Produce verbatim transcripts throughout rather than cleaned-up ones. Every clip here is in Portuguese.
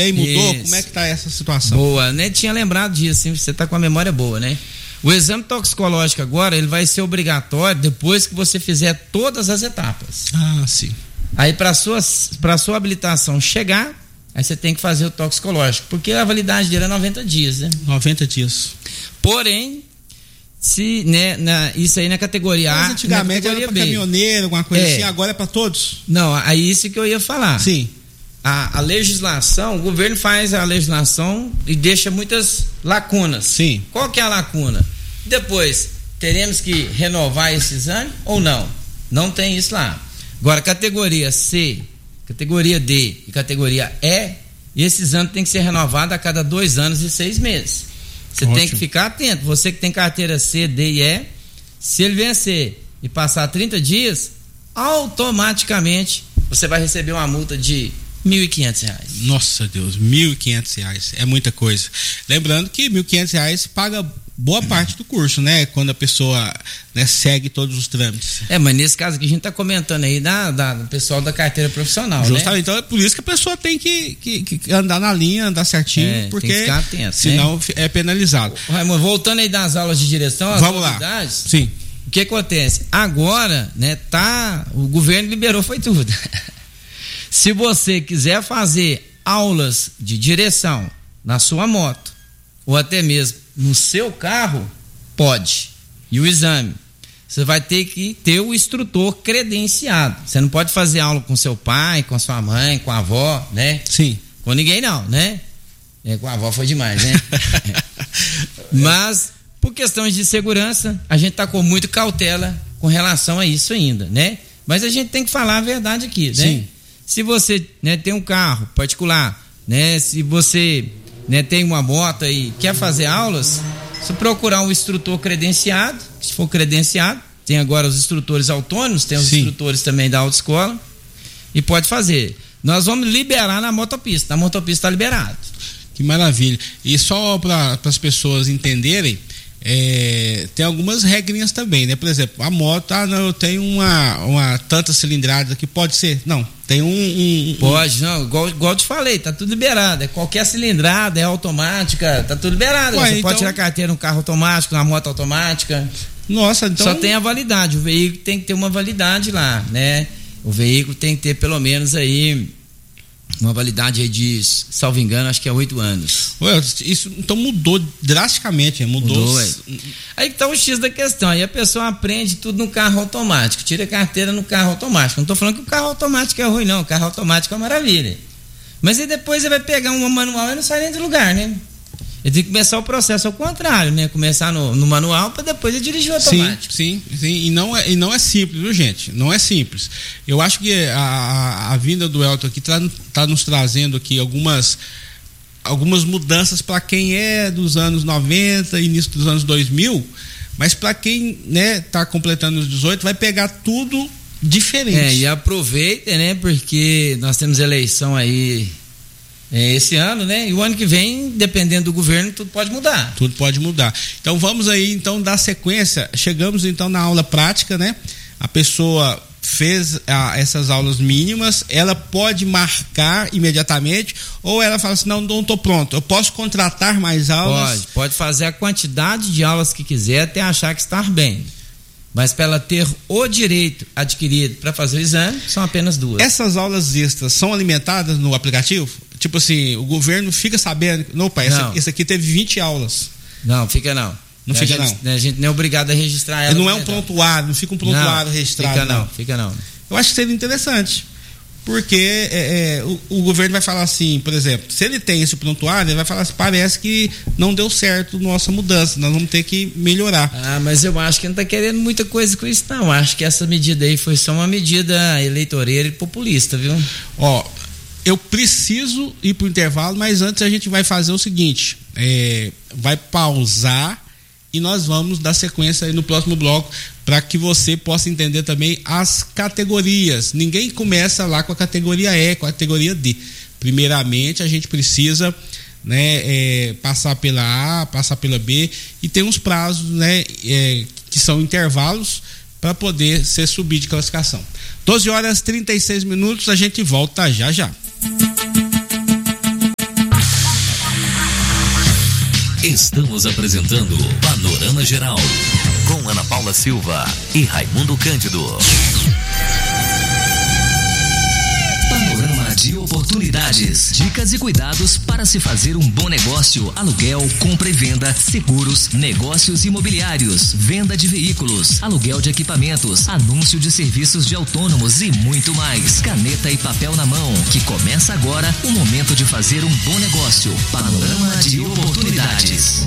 E mudou? Isso. Como é que tá essa situação? Boa, nem tinha lembrado disso, hein? Você tá com a memória boa, né? O exame toxicológico agora, ele vai ser obrigatório depois que você fizer todas as etapas. Ah, sim. Aí para sua para sua habilitação chegar, aí você tem que fazer o toxicológico, porque a validade dele é noventa dias, né? noventa dias. Porém, se, né, na, isso aí na categoria A. Mas antigamente era para caminhoneiro, alguma coisa é. assim, agora é para todos? Não, aí isso que eu ia falar. Sim. A, a legislação, o governo faz a legislação e deixa muitas lacunas. Sim. Qual que é a lacuna? Depois, teremos que renovar esse exame ou não? Não tem isso lá. Agora, categoria C, categoria D e categoria E, esse exame tem que ser renovado a cada dois anos e seis meses. Você Ótimo. tem que ficar atento. Você que tem carteira C, D e E, se ele vencer e passar trinta dias, automaticamente você vai receber uma multa de mil e quinhentos reais. Nossa Deus, mil e quinhentos reais. É muita coisa. Lembrando que mil e quinhentos reais paga boa parte do curso, né? Quando a pessoa, né, segue todos os trâmites. É, mas nesse caso que a gente está comentando aí da, da, do pessoal da carteira profissional, Justamente, né? Então é por isso que a pessoa tem que, que, que andar na linha, andar certinho, é, porque tem que ficar atento, senão né? é penalizado. Raimundo, voltando aí das aulas de direção, as Vamos novidades, lá. Sim. O que acontece? Agora, né, tá, o governo liberou, foi tudo. Se você quiser fazer aulas de direção na sua moto, ou até mesmo no seu carro, pode. E o exame? Você vai ter que ter o instrutor credenciado. Você não pode fazer aula com seu pai, com sua mãe, com a avó, né? Sim. Com ninguém não, né? É, com a avó foi demais, né? Mas, por questões de segurança, a gente tá com muita cautela com relação a isso ainda, né? Mas a gente tem que falar a verdade aqui, né? Sim. Se você, né, tem um carro particular, né, se você, né, tem uma moto e quer fazer aulas, se procurar um instrutor credenciado, se for credenciado, tem agora os instrutores autônomos, tem os Sim. instrutores também da autoescola, e pode fazer. Nós vamos liberar na motopista, na motopista está liberado. Que maravilha. E só para as pessoas entenderem, É, tem algumas regrinhas também, né? Por exemplo, a moto, ah, não, eu tenho uma, uma tanta cilindrada que pode ser. Não, tem um. um pode, não, igual, igual eu te falei, tá tudo liberado. É qualquer cilindrada, é automática, tá tudo liberado. Ué, Você então... pode tirar carteira num carro automático, numa moto automática. Nossa, então. Só tem a validade. O veículo tem que ter uma validade lá, né? O veículo tem que ter pelo menos aí uma validade aí de, salvo engano, acho que é oito anos. Ué, isso então mudou drasticamente, mudou. mudou os... Aí que tá o X da questão. Aí a pessoa aprende tudo no carro automático, tira a carteira no carro automático. Não tô falando que o carro automático é ruim, não. O carro automático é uma maravilha. Mas aí depois você vai pegar uma manual e não sai nem do lugar, né? Ele tem que começar o processo ao contrário, né? Começar no, no manual para depois ele dirigir o automático. Sim, sim, sim. E não é, e não é simples, viu, gente? Não é simples. Eu acho que a, a, a vinda do Elton aqui tá, tá nos trazendo aqui algumas, algumas mudanças para quem é dos anos noventa, início dos anos dois mil, mas para quem, né, tá completando os dezoito, vai pegar tudo diferente. É, e aproveita, né? Porque nós temos eleição aí É esse ano, né? E o ano que vem, dependendo do governo, tudo pode mudar. Tudo pode mudar. Então vamos aí, então, dar sequência. Chegamos então na aula prática, né? A pessoa fez ah, essas aulas mínimas, ela pode marcar imediatamente ou ela fala assim, não, não estou pronto, eu posso contratar mais aulas? Pode, pode fazer a quantidade de aulas que quiser até achar que está bem. Mas para ela ter o direito adquirido para fazer o exame, são apenas duas. Essas aulas extras são alimentadas no aplicativo? Tipo assim, o governo fica sabendo, não, pai, esse, esse aqui teve vinte aulas. Não, fica não. Não a fica gente, não. A gente não é obrigado a registrar ela. Não é um prontuário, não fica um prontuário não, registrado. Fica não, não, fica não. Eu acho que seria interessante. Porque é, é, o, o governo vai falar assim, por exemplo, se ele tem esse prontuário, ele vai falar assim, parece que não deu certo nossa mudança, nós vamos ter que melhorar. Ah, mas eu acho que não está querendo muita coisa com isso, não. Acho que essa medida aí foi só uma medida eleitoreira e populista, viu? Ó, eu preciso ir para o intervalo, mas antes a gente vai fazer o seguinte, é, vai pausar e nós vamos dar sequência aí no próximo bloco para que você possa entender também as categorias. Ninguém começa lá com a categoria E, com a categoria D. Primeiramente a gente precisa, né, é, passar pela A, passar pela B e tem uns prazos, né, é, que são intervalos para poder ser subir de classificação. doze horas e trinta e seis minutos, a gente volta já já. Estamos apresentando Panorama Geral com Ana Paula Silva e Raimundo Cândido. Panorama de oportunidades, dicas e cuidados para se fazer um bom negócio: aluguel, compra e venda, seguros, negócios imobiliários, venda de veículos, aluguel de equipamentos, anúncio de serviços de autônomos e muito mais. Caneta e papel na mão, que começa agora o momento de fazer um bom negócio. Panorama de oportunidades.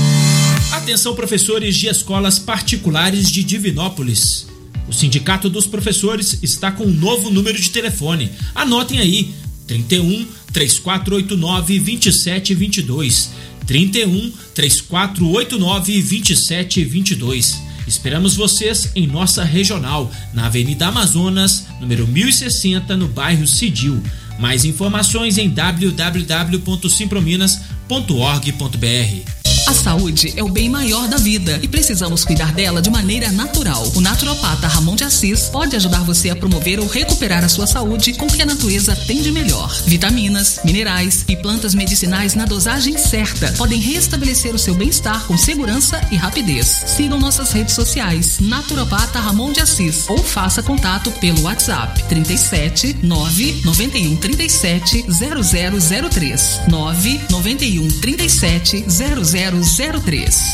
Atenção, professores de escolas particulares de Divinópolis. O Sindicato dos Professores está com um novo número de telefone. Anotem aí: trinta e um, três quatro oito nove, vinte e sete vinte e dois. trinta e um, três quatro oito nove, vinte e sete vinte e dois. Esperamos vocês em nossa regional, na Avenida Amazonas, número mil e sessenta, no bairro Cidil. Mais informações em w w w ponto simprominas ponto org ponto b r. A saúde é o bem maior da vida e precisamos cuidar dela de maneira natural. O naturopata Ramon de Assis pode ajudar você a promover ou recuperar a sua saúde com o que a natureza tem de melhor. Vitaminas, minerais e plantas medicinais na dosagem certa podem restabelecer o seu bem-estar com segurança e rapidez. Sigam nossas redes sociais, Naturopata Ramon de Assis, ou faça contato pelo WhatsApp trinta e sete, nove noventa e um, trinta e sete, zero zero zero três, nove noventa e um, trinta e sete, zero zero zero três.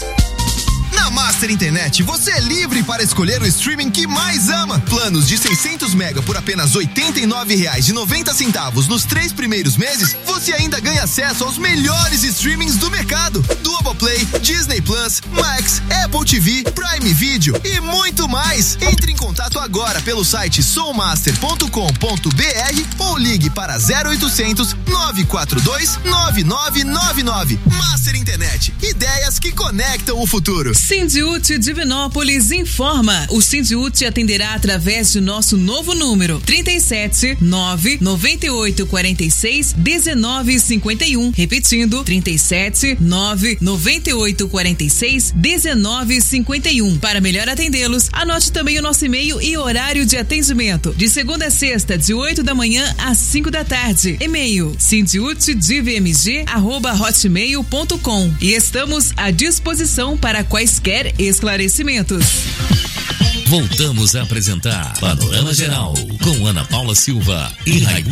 Na Master Internet, você é livre para escolher o streaming que mais ama. Planos de seiscentos mega por apenas oitenta e nove reais e noventa centavos nos três primeiros meses, você ainda ganha acesso aos melhores streamings do mercado: Globoplay, Disney Plus, Max, Apple T V, Prime Video e muito mais. Entre em contato agora pelo site sommaster ponto com ponto b r ou ligue para zero oitocentos, nove quatro dois, nove nove nove nove. Master Internet, ideias que conectam o futuro. Sindiúti Divinópolis informa. O Sindiúti atenderá através de nosso novo número trinta e sete, nove noventa e oito, quarenta e seis, dezenove cinquenta e um. Repetindo, trinta e sete, nove noventa e oito, quarenta e seis, dezenove cinquenta e um. Para melhor atendê-los, anote também o nosso e-mail e horário de atendimento. De segunda a sexta, de oito da manhã às cinco da tarde. E-mail sindiútidivmg arroba hotmail ponto com. E estamos à disposição para quaisquer esclarecimentos. Voltamos a apresentar Panorama Geral com Ana Paula Silva e Raimundo